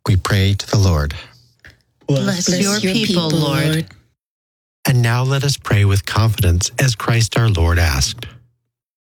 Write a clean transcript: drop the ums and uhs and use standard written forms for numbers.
We pray to the Lord. Bless your people, Lord. And now let us pray with confidence as Christ our Lord asked.